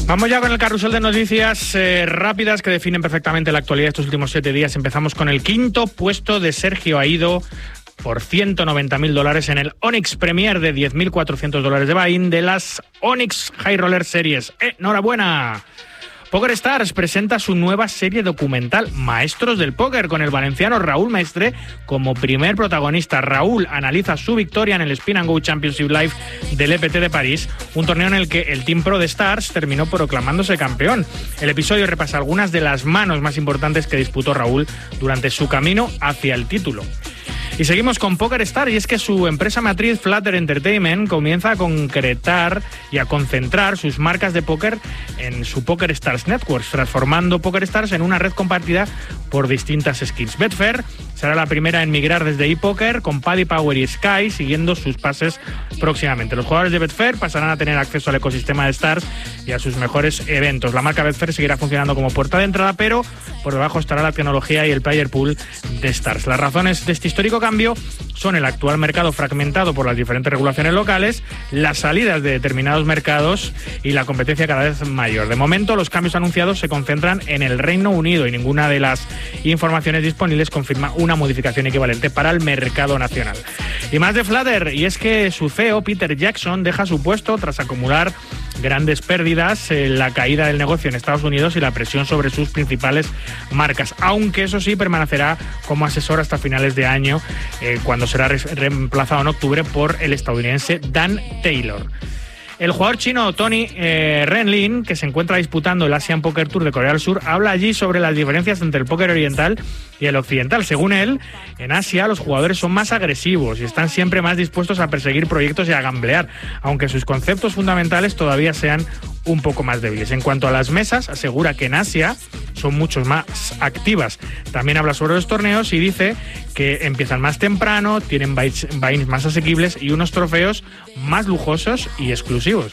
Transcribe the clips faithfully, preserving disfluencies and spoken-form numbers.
Vamos ya con el carrusel de noticias eh, rápidas que definen perfectamente la actualidad de estos últimos siete días. Empezamos con el quinto puesto de Sergio Aido por ciento noventa mil dólares en el Onyx Premier de diez mil cuatrocientos dólares de buy-in de las Onyx High Roller Series. ¡Enhorabuena! PokerStars presenta su nueva serie documental Maestros del Póker con el valenciano Raúl Mestre como primer protagonista. Raúl analiza su victoria en el Spin and Go Championship Live del E P T de París, un torneo en el que el Team Pro de Stars terminó proclamándose campeón. El episodio repasa algunas de las manos más importantes que disputó Raúl durante su camino hacia el título. Y seguimos con PokerStars, y es que su empresa matriz Flutter Entertainment comienza a concretar y a concentrar sus marcas de póker en su PokerStars Networks, transformando PokerStars en una red compartida por distintas skills. Betfair será la primera en migrar desde ePoker con Paddy Power y Sky, siguiendo sus pases próximamente. Los jugadores de Betfair pasarán a tener acceso al ecosistema de Stars y a sus mejores eventos. La marca Betfair seguirá funcionando como puerta de entrada, pero por debajo estará la tecnología y el player pool de Stars. Las razones de este histórico cambio son el actual mercado fragmentado por las diferentes regulaciones locales, las salidas de determinados mercados y la competencia cada vez mayor. De momento, los cambios anunciados se concentran en el Reino Unido y ninguna de las informaciones disponibles confirma una modificación equivalente para el mercado nacional. Y más de Flutter, y es que su C E O, Peter Jackson, deja su puesto tras acumular grandes pérdidas, eh, la caída del negocio en Estados Unidos y la presión sobre sus principales marcas, aunque eso sí permanecerá como asesor hasta finales de año, eh, cuando será re- reemplazado en octubre por el estadounidense Dan Taylor. El jugador chino Tony eh, Renlin, que se encuentra disputando el Asian Poker Tour de Corea del Sur, habla allí sobre las diferencias entre el póker oriental y el occidental. Según él, en Asia los jugadores son más agresivos y están siempre más dispuestos a perseguir proyectos y a gamblear, aunque sus conceptos fundamentales todavía sean un poco más débiles. En cuanto a las mesas, asegura que en Asia son mucho más activas. También habla sobre los torneos y dice que empiezan más temprano, tienen buy-ins más asequibles y unos trofeos más lujosos y exclusivos.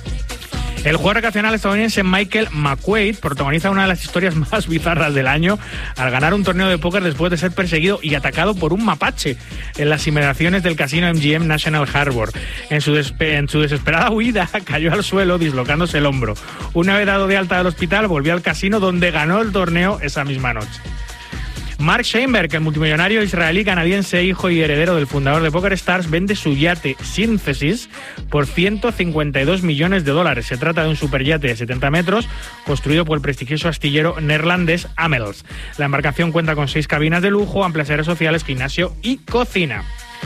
El jugador recreacional estadounidense Michael McQuaid protagoniza una de las historias más bizarras del año al ganar un torneo de póker después de ser perseguido y atacado por un mapache en las inmediaciones del casino M G M National Harbor. En su, despe- en su desesperada huida cayó al suelo dislocándose el hombro. Una vez dado de alta del hospital, volvió al casino donde ganó el torneo esa misma noche. Mark Sheinberg, el multimillonario israelí canadiense, hijo y heredero del fundador de PokerStars, vende su yate Synthesis por ciento cincuenta y dos millones de dólares. Se trata de un superyate de setenta metros construido por el prestigioso astillero neerlandés Amels. La embarcación cuenta con seis cabinas de lujo, amplias áreas sociales, gimnasio y cocina.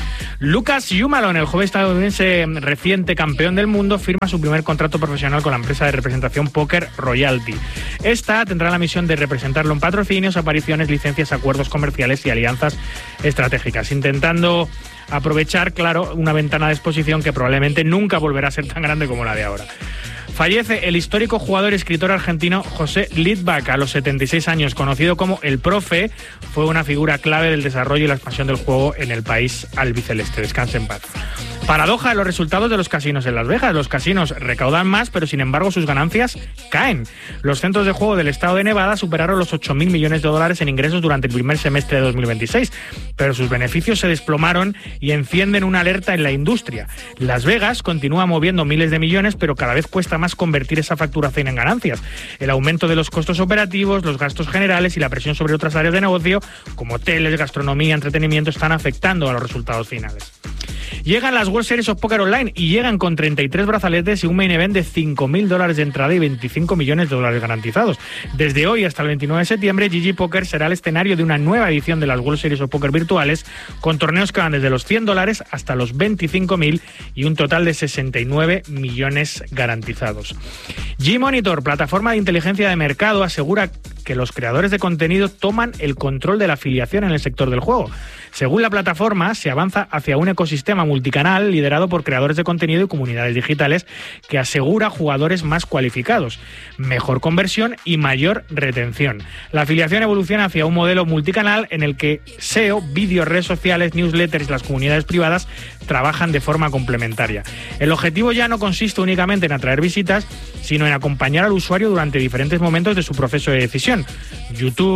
Lucas Yumalon, el joven estadounidense reciente campeón del mundo, firma su primer contrato profesional con la empresa de representación Poker Royalty. Esta tendrá la misión de representarlo en patrocinios, apariciones, licencias, acuerdos comerciales y alianzas estratégicas, intentando aprovechar, claro, una ventana de exposición que probablemente nunca volverá a ser tan grande como la de ahora. Fallece el histórico jugador y escritor argentino José Litvak a los setenta y seis años, conocido como El Profe. Fue una figura clave del desarrollo y la expansión del juego en el país albiceleste. Descanse en paz. Paradoja de los resultados de los casinos en Las Vegas. Los casinos recaudan más, pero sin embargo sus ganancias caen. Los centros de juego del estado de Nevada superaron los ocho mil millones de dólares en ingresos durante el primer semestre de dos mil veintiséis, pero sus beneficios se desplomaron y encienden una alerta en la industria. Las Vegas continúa moviendo miles de millones, pero cada vez cuesta más convertir esa facturación en ganancias. El aumento de los costos operativos, los gastos generales y la presión sobre otras áreas de negocio, como hoteles, gastronomía, entretenimiento, están afectando a los resultados finales. Llegan las World Series of Poker Online y llegan con treinta y tres brazaletes y un main event de cinco mil dólares de entrada y veinticinco millones de dólares garantizados. Desde hoy hasta el veintinueve de septiembre, G G Poker será el escenario de una nueva edición de las World Series of Poker virtuales, con torneos que van desde los cien dólares hasta los veinticinco mil y un total de sesenta y nueve millones garantizados. G-Monitor, plataforma de inteligencia de mercado, asegura que los creadores de contenido toman el control de la afiliación en el sector del juego. Según la plataforma, se avanza hacia un ecosistema multicanal liderado por creadores de contenido y comunidades digitales que asegura jugadores más cualificados, mejor conversión y mayor retención. La afiliación evoluciona hacia un modelo multicanal en el que S E O, vídeos, redes sociales, newsletters y las comunidades privadas trabajan de forma complementaria. El objetivo ya no consiste únicamente en atraer visitas, sino en acompañar al usuario durante diferentes momentos de su proceso de decisión. YouTube,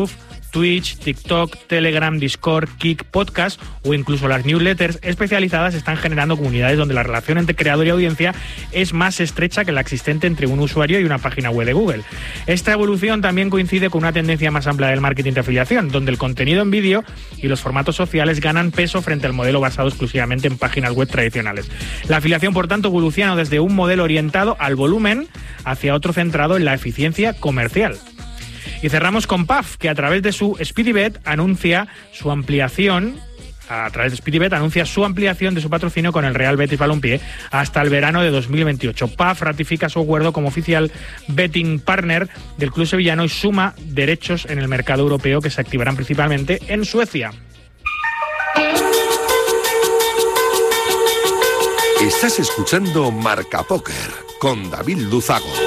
Twitch, TikTok, Telegram, Discord, Kik, Podcast o incluso las newsletters especializadas están generando comunidades donde la relación entre creador y audiencia es más estrecha que la existente entre un usuario y una página web de Google. Esta evolución también coincide con una tendencia más amplia del marketing de afiliación, donde el contenido en vídeo y los formatos sociales ganan peso frente al modelo basado exclusivamente en páginas web tradicionales. La afiliación, por tanto, evoluciona desde un modelo orientado al volumen hacia otro centrado en la eficiencia comercial. Y cerramos con P A F, que a través de su SpeedyBet anuncia su ampliación, a través de SpeedyBet anuncia su ampliación de su patrocinio con el Real Betis Balompié hasta el verano de dos mil veintiocho. P A F ratifica su acuerdo como oficial betting partner del club sevillano y suma derechos en el mercado europeo que se activarán principalmente en Suecia. Estás escuchando Marca Póker con David Luzago.